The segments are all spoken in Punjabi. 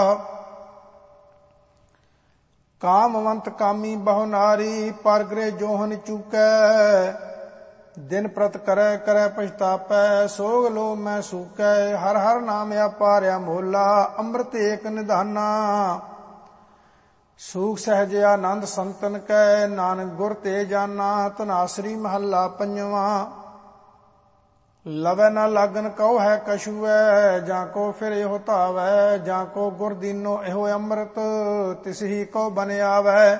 ਕਾਮਵੰਤ ਕਾਮੀ ਬਹੁ ਨਾਰੀ, ਪਰਗਰੇ ਜੋਹਨ ਚੂਕੈ। ਦਿਨ ਪ੍ਰਤ ਕਰੈ ਕਰੈ ਪਛਤਾਪੈ, ਸੋਗ ਲੋ ਮੈਂ ਸੂਕੈ। ਹਰ ਹਰ ਨਾਮ ਆਪਾਰਿਆ ਮੋਲਾ, ਅੰਮ੍ਰਿਤ ਏਕ ਨਿਧਾਨਾ। ਸੂਖ ਸਹਿਜ ਆਨੰਦ ਸੰਤਨ ਕੈ, ਨਾਨਕ ਗੁਰ ਤੇ ਜਾਨਾ। ਧਨਾਸਰੀ ਮਹੱਲਾ ਪੰਜਵਾਂ। ਲਵੈ ਨਾ ਲਾਗਨ ਕਉ ਹੈ ਕਛੂਐ, ਜਾਂ ਕੋ ਫਿਰ ਇਹੋ ਧਾਵੈ। ਜਾਂ ਕੋ ਗੁਰ ਦੀਨੋ ਇਹੋ ਅੰਮ੍ਰਿਤ, ਤਿਸਹੀ ਕੋ ਬਨ ਆਵੈ।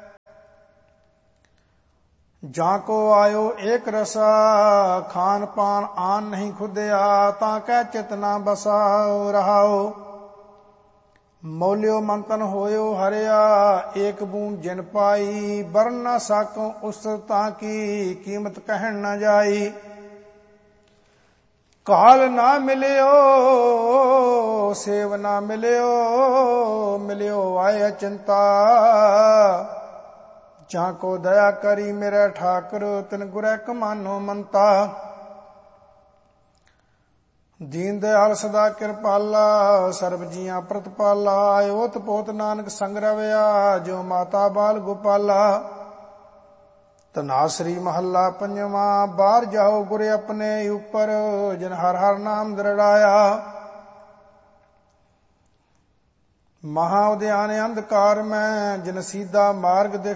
ਜਾਂ ਕੋ ਆਇਓ ਏਕ ਰਸਾ, ਖਾਨ ਪਾਨ ਆਨ ਨਹੀਂ ਖੁਦਿਆ। ਤਾਂ ਕਹਿ ਚਿਤ ਨਾ ਬਸਾ ਰਹਾਓ। ਮੌਲਿਓ ਮੰਤਨ ਹੋਇਓ ਹਰਿਆ, ਏਕ ਬੂੰਦ ਜਿਨ ਪਾਈ। ਬਰਨ ਨਾ ਸਾਕੋ ਉਸ ਤਾਂ ਕੀ, ਕੀਮਤ ਕਹਿਣ ਨਾ ਜਾਈ। ਕਾਲ ਨਾ ਮਿਲਿਓ ਸੇਵ ਨਾ ਮਿਲਿਓ, ਮਿਲਿਓ ਆਏ ਅਚਿੰਤਾ। ਜਾਂ ਕੋ ਦਇਆ ਕਰੀ ਮੇਰੇ ਠਾਕੁਰ, ਤਿਨ ਗੁਰੈ ਕਮਾਨੋ ਮੰਤਾ। ਦੀਨ ਦਿਆਲ ਸਦਾ ਕਿਰਪਾਲਾ, ਸਰਬ ਜੀਆਂ ਪ੍ਰਤਪਾਲਾ। ਓਤ ਪੋਤ ਨਾਨਕ ਸੰਗ ਰਵਿਆ, ਜੋ ਮਾਤਾ ਬਾਲ ਗੋਪਾਲਾ। ਧਨਾਸਰੀ ਮਹੱਲਾ ਪੰਜਵਾਂ। ਬਾਹਰ ਜਾਓ ਗੁਰ ਆਪਣੇ ਉਪਰ, ਜਿਨ ਹਰ ਹਰ ਨਾਮ ਦ੍ਰਿੜਾਇਆ। ਮਹਾ ਉਦਿਆਨ ਅੰਧਕਾਰ ਮੈਂ, ਜਿਨ ਸੀਧਾ ਮਾਰਗ